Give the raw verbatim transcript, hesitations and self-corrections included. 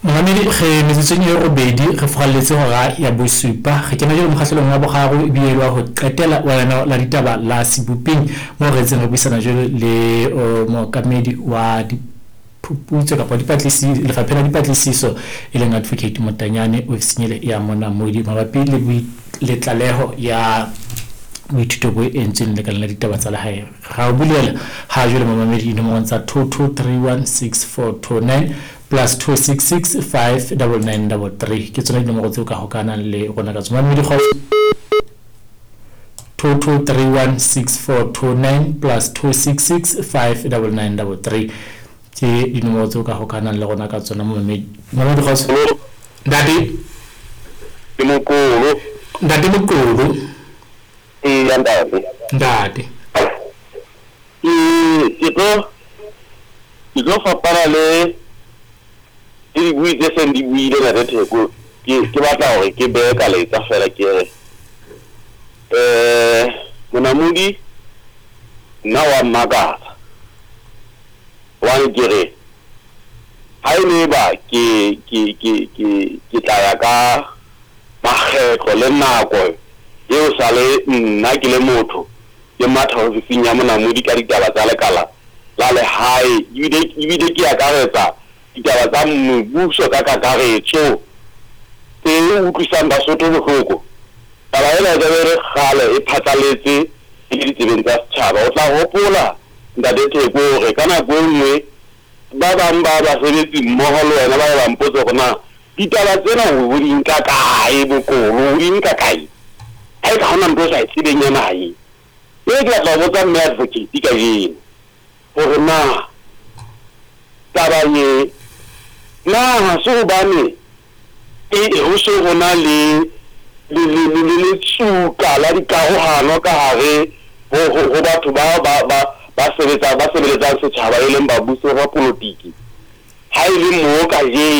Mohamedi ge metsotso e robedi re fagalletse hora ya bosupa ge kena jelo mokgahlelong wa bogaro bielwa ho qetela wena la ditaba la Sebopeng mo re tseng re buisana jelo le mookamedi wa diphuputso kapa dipatlisiso lefapheng la dipatlisiso e leng Advocate Motanyane ofising ya mona Modi mabapi le le tlaleho ya boithuto bo entseng le ka la ditaba tsa lehae ga o bulela ha jelo Mohamedi nomoro tsa two two three one six four two nine plus two six six five nine nine three three ke tsona dinomoro tseo ka hokana le rona ka tsona mme di kgotsa two two three one six four two nine plus two six six five nine nine three three ke dinomoro tseo ka hokana le rona ka tsona mme mme di kgotsa ndati dimokolo ndati mokolo e ndati ndati e ito ito fa para le di buitse se di buile na theko ke ke batla hore ke be ka le tsa fela ke re eh Monamodi na wa magata wa ngere hai ne ba ke ke ke ke ke tla ya ka magego le nako eo sale nna ke le motho ke matha ho finya Monamodi ka ditaba tsa lekala la le hai ibile ibile ke ya karetsa ditaba tsa mmuso ka kakaretso e utlwisang Basotho bohloko taba ena ja re gale e phatlaletse e ditsebeng tsa setjhaba o tla hopola ntate Theko re kana go nngwe ba bang ba ba sebetsi mmoho le wena ba ba mpotse gona ditaba tsena o di nka kae bokolo o di nka kae ai ka hona ntse sa tsebeng yana hai e ke tla botsa mme Advocate ka jeno gore na taba ye na so bane e ho so gona le le le le tsuka la dikarohano ka hare go batho ba ba ba sebetsa ba sebetsa setjhaba e leng ba buso ba politiki ha ile mo ka je